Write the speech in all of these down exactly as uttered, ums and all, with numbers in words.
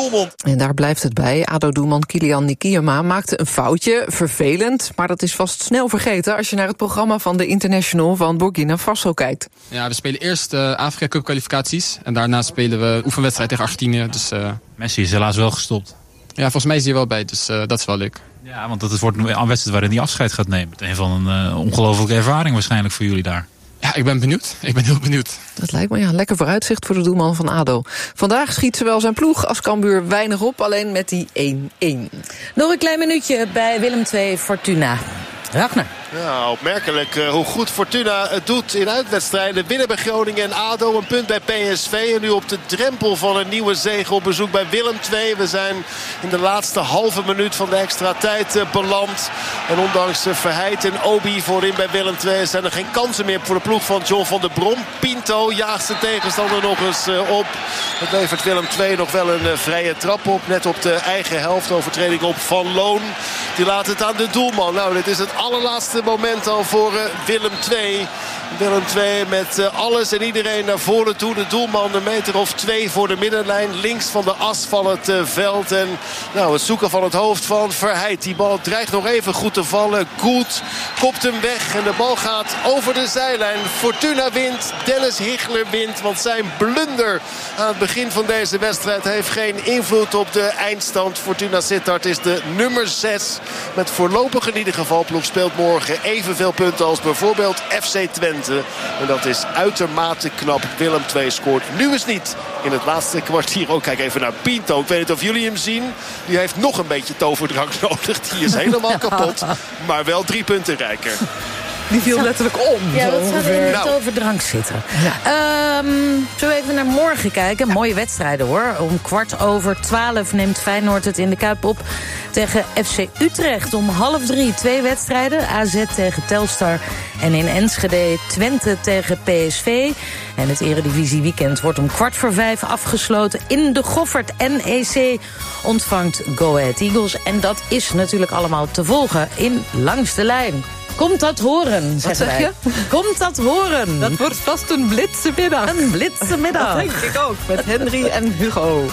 Roermond. En daar blijft het bij. A D O-doelman Kylian Nikiyama maakte een foutje. Vervelend, maar dat is vast snel vergeten als je naar het programma van de International van Burkina Faso kijkt. Ja, we spelen eerst de uh, Afrika Cup kwalificaties. En daarna spelen we een oefenwedstrijd tegen Argentinië. Dus, uh... Messi is helaas wel gestopt. Ja, volgens mij is hij er wel bij, dus uh, dat is wel leuk. Ja, want dat wordt een wedstrijd waarin hij afscheid gaat nemen. Het is een van een uh, ongelofelijke ervaring waarschijnlijk voor jullie daar. Ja, ik ben benieuwd. Ik ben heel benieuwd. Dat lijkt me ja, lekker vooruitzicht voor de doelman van A D O. Vandaag schiet zowel zijn ploeg als Cambuur weinig op, alleen met die één-één. Nog een klein minuutje bij Willem twee Fortuna. Ragnar. Ja, opmerkelijk uh, hoe goed Fortuna het doet in uitwedstrijden. Winnen bij Groningen en A D O, een punt bij P S V. En nu op de drempel van een nieuwe zege op bezoek bij Willem twee. We zijn in de laatste halve minuut van de extra tijd uh, beland. En ondanks uh, Verheid en Obi voorin bij Willem twee... zijn er geen kansen meer voor de ploeg van John van der Brom. Pinto jaagt zijn tegenstander nog eens uh, op. Het levert Willem twee nog wel een uh, vrije trap op. Net op de eigen helft. Overtreding op Van Loon. Die laat het aan de doelman. Nou, dit is het allerlaatste moment al voor uh, Willem twee. Willem twee met uh, alles en iedereen naar voren toe. De doelman een meter of twee voor de middenlijn. Links van de as van het uh, veld. En nou, het zoeken van het hoofd van Verheid. Die bal dreigt nog even goed te vallen. Goed kopt hem weg. En de bal gaat over de zijlijn. Fortuna wint. Dennis Higler wint. Want zijn blunder aan het begin van deze wedstrijd heeft geen invloed op de eindstand. Fortuna Sittard is de nummer zes. Met voorlopig in ieder geval ploeg speelt morgen evenveel punten als bijvoorbeeld F C Twente. En dat is uitermate knap. Willem twee scoort nu eens niet in het laatste kwartier. Ook kijk even naar Pinto. Ik weet niet of jullie hem zien. Die heeft nog een beetje toverdrank nodig. Die is helemaal kapot. Maar wel drie punten rijker. Die viel letterlijk om. Ja, dat zou er in het Nou. overdrank zitten. Ja. Um, zullen we even naar morgen kijken? Mooie wedstrijden hoor. Om kwart over twaalf neemt Feyenoord het in de Kuip op tegen F C Utrecht. Om half drie twee wedstrijden. A Z tegen Telstar. En in Enschede Twente tegen P S V. En het Eredivisie weekend wordt om kwart voor vijf afgesloten in de Goffert. N E C ontvangt Go Ahead Eagles. En dat is natuurlijk allemaal te volgen in Langs de Lijn. Komt dat horen, Wat zeg je? Komt dat horen? Dat wordt vast een blitse middag. Een blitse middag. Dat denk ik ook, met Henry en Hugo.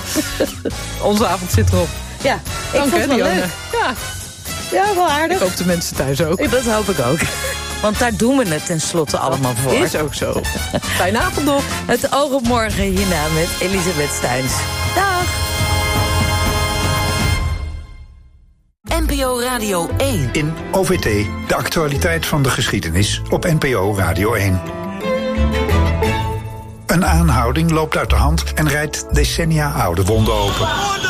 Onze avond zit erop. Ja, ik Dank, vond het hè, wel Dionne. leuk. Ja, Ja, wel aardig. ik hoop de mensen thuis ook. Dat hoop ik ook. Want daar doen we het tenslotte allemaal voor. Is ook zo. Fijne avond nog. Het oog op morgen hierna met Elisabeth Steins. Dag. N P O Radio één. In O V T, de actualiteit van de geschiedenis op N P O Radio één. Een aanhouding loopt uit de hand en rijdt decennia oude wonden open.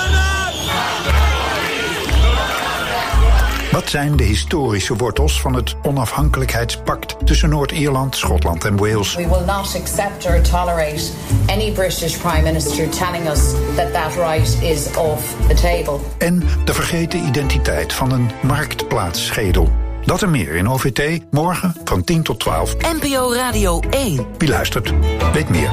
Wat zijn de historische wortels van het onafhankelijkheidspact tussen Noord-Ierland, Schotland en Wales? We will not accept or tolerate any British Prime Minister telling us that that right is off the table. En de vergeten identiteit van een marktplaatsschedel. Dat en meer in O V T, morgen van tien tot twaalf. N P O Radio één. Wie luistert, weet meer.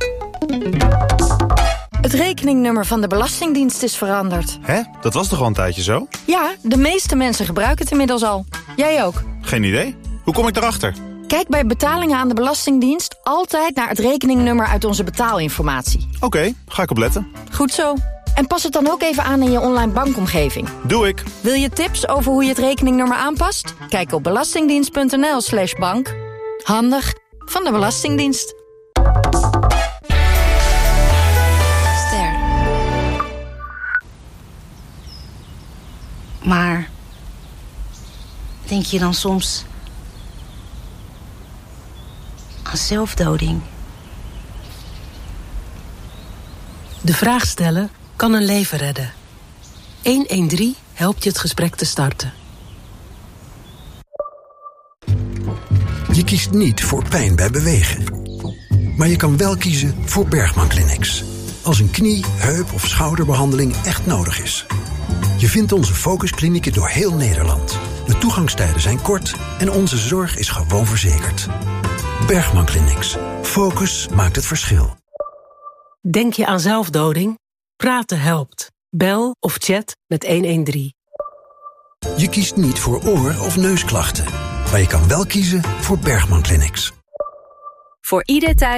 Het rekeningnummer van de Belastingdienst is veranderd. Hè? Dat was toch al een tijdje zo? Ja, de meeste mensen gebruiken het inmiddels al. Jij ook. Geen idee. Hoe kom ik erachter? Kijk bij betalingen aan de Belastingdienst altijd naar het rekeningnummer uit onze betaalinformatie. Oké, okay, ga ik opletten. Goed zo. En pas het dan ook even aan in je online bankomgeving. Doe ik. Wil je tips over hoe je het rekeningnummer aanpast? Kijk op belastingdienst.nl slash bank. Handig van de Belastingdienst. Maar denk je dan soms aan zelfdoding? De vraag stellen kan een leven redden. honderddertien helpt je het gesprek te starten. Je kiest niet voor pijn bij bewegen. Maar je kan wel kiezen voor Bergman Clinics. Als een knie, heup of schouderbehandeling echt nodig is. Je vindt onze focusklinieken door heel Nederland. De toegangstijden zijn kort en onze zorg is gewoon verzekerd. Bergman Clinics. Focus maakt het verschil. Denk je aan zelfdoding? Praten helpt. Bel of chat met honderddertien. Je kiest niet voor oor- of neusklachten. Maar je kan wel kiezen voor Bergman Clinics. Voor ieder tijd